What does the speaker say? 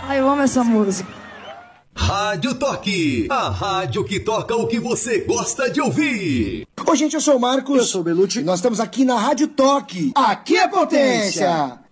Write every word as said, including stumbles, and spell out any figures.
Ai, eu amo essa música. Rádio Toque, a rádio que toca o que você gosta de ouvir. Oi, gente, eu sou o Marcos. Eu sou o Belucci. Nós estamos aqui na Rádio Toque. Aqui é potência.